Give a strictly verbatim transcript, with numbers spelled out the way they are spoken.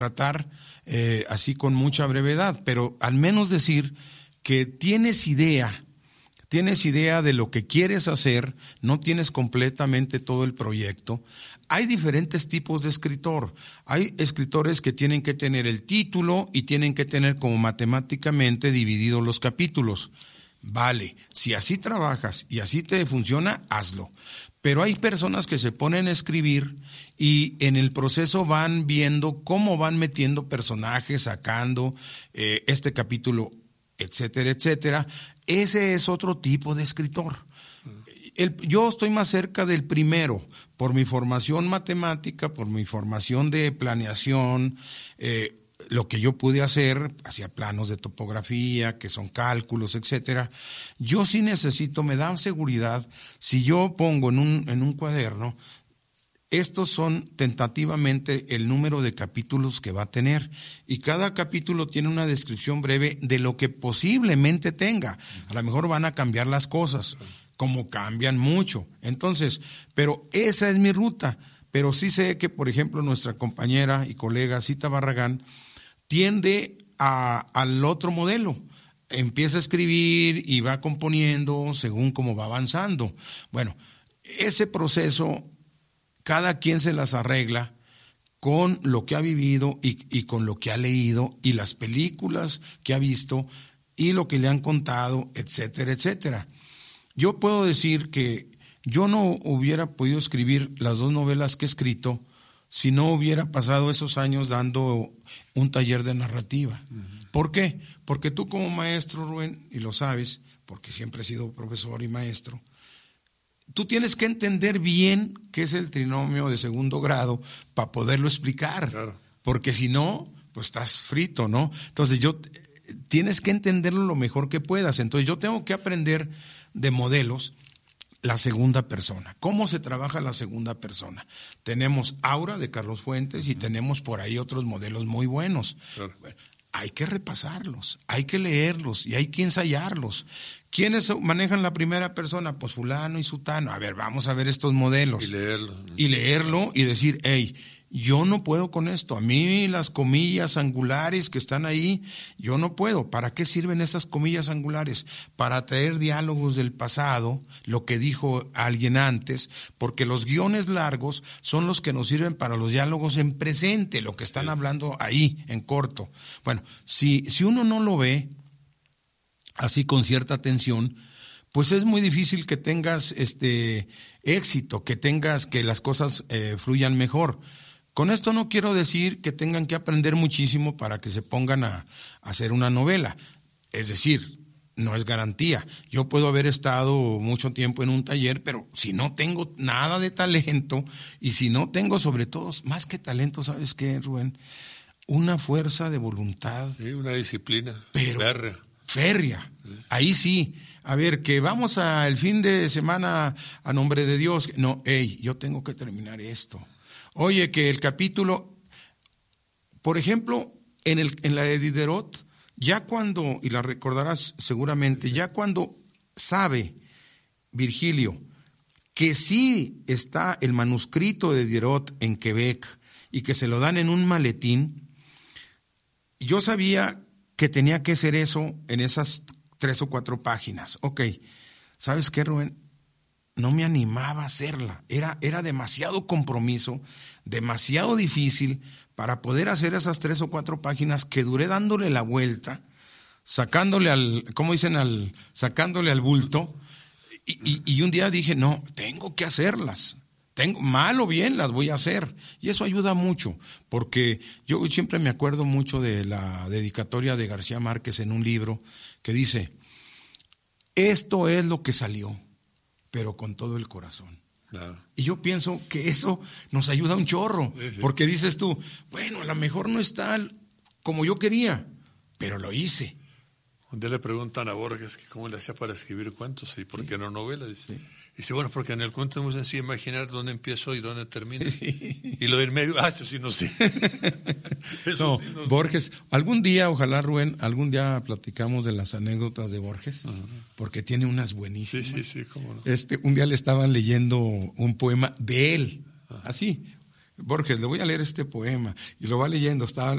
tratar eh, así con mucha brevedad, pero al menos decir que tienes idea, tienes idea de lo que quieres hacer, no tienes completamente todo el proyecto. Hay diferentes tipos de escritor. Hay escritores que tienen que tener el título y tienen que tener como matemáticamente divididos los capítulos. Vale, si así trabajas y así te funciona, hazlo. Pero hay personas que se ponen a escribir y en el proceso van viendo cómo van metiendo personajes, sacando eh, este capítulo, etcétera, etcétera. Ese es otro tipo de escritor. El, yo estoy más cerca del primero, por mi formación matemática, por mi formación de planeación, eh, lo que yo pude hacer, hacía planos de topografía, que son cálculos, etcétera. Yo sí necesito, me da seguridad, si yo pongo en un, en un cuaderno, estos son tentativamente el número de capítulos que va a tener, y cada capítulo tiene una descripción breve de lo que posiblemente tenga. A lo mejor van a cambiar las cosas, como cambian mucho. Entonces, pero esa es mi ruta. Pero sí sé que, por ejemplo, nuestra compañera y colega Cita Barragán tiende a, al otro modelo. Empieza a escribir y va componiendo según cómo va avanzando. Bueno, ese proceso, cada quien se las arregla con lo que ha vivido y, y con lo que ha leído y las películas que ha visto y lo que le han contado, etcétera, etcétera. Yo puedo decir que yo no hubiera podido escribir las dos novelas que he escrito si no hubiera pasado esos años dando un taller de narrativa. Uh-huh. ¿Por qué? Porque tú como maestro, Rubén, y lo sabes, porque siempre he sido profesor y maestro, tú tienes que entender bien qué es el trinomio de segundo grado para poderlo explicar. Claro. Porque si no, pues estás frito, ¿no? Entonces yo tienes que entenderlo lo mejor que puedas. Entonces yo tengo que aprender de modelos la segunda persona. ¿Cómo se trabaja la segunda persona? Tenemos Aura de Carlos Fuentes y tenemos por ahí otros modelos muy buenos. Claro. Bueno, hay que repasarlos, hay que leerlos y hay que ensayarlos. ¿Quiénes manejan la primera persona? Pues fulano y sutano. A ver, vamos a ver estos modelos. Y leerlo. Y leerlo y decir, hey, yo no puedo con esto. A mí las comillas angulares que están ahí, yo no puedo. ¿Para qué sirven esas comillas angulares? Para traer diálogos del pasado, lo que dijo alguien antes, porque los guiones largos son los que nos sirven para los diálogos en presente, lo que están hablando ahí, en corto. Bueno, si, si uno no lo ve así con cierta atención, pues es muy difícil que tengas este éxito, que tengas que las cosas eh, fluyan mejor. Con esto no quiero decir que tengan que aprender muchísimo para que se pongan a, a hacer una novela. Es decir, no es garantía. Yo puedo haber estado mucho tiempo en un taller, pero si no tengo nada de talento y si no tengo, sobre todo, más que talento, ¿sabes qué, Rubén? Una fuerza de voluntad. Sí, una disciplina. Pero férrea. Férrea. Sí. Ahí sí. A ver, que vamos al fin de semana a nombre de Dios. No, hey, yo tengo que terminar esto. Oye, que el capítulo, por ejemplo, en el en la de Diderot, ya cuando, y la recordarás seguramente, ya cuando sabe Virgilio que sí está el manuscrito de Diderot en Quebec y que se lo dan en un maletín, yo sabía que tenía que hacer eso en esas tres o cuatro páginas. Ok, ¿sabes qué, Rubén? No me animaba a hacerla, era, era demasiado compromiso, demasiado difícil para poder hacer esas tres o cuatro páginas que duré dándole la vuelta, sacándole al, ¿cómo dicen? Al, sacándole al bulto, y, y, y un día dije, no, tengo que hacerlas, tengo, mal o bien las voy a hacer, y eso ayuda mucho, porque yo siempre me acuerdo mucho de la dedicatoria de García Márquez en un libro que dice, esto es lo que salió, pero con todo el corazón. Claro. Y yo pienso que eso nos ayuda un chorro, sí, sí. Porque dices tú, bueno, a lo mejor no está como yo quería, pero lo hice. Un día le preguntan a Borges que cómo le hacía para escribir cuentos y por qué no novelas. Dice, sí. Dice, bueno, porque en el cuento es muy sencillo imaginar dónde empiezo y dónde termino. Sí. Y lo del medio, ah, eso sí no sé. Eso no, sí no Borges, sé. Algún día, ojalá, Rubén, algún día platicamos de las anécdotas de Borges, uh-huh. Porque tiene unas buenísimas. Sí, sí, sí, cómo no. Este, un día le estaban leyendo un poema de él, uh-huh. Así, Borges, le voy a leer este poema, y lo va leyendo, está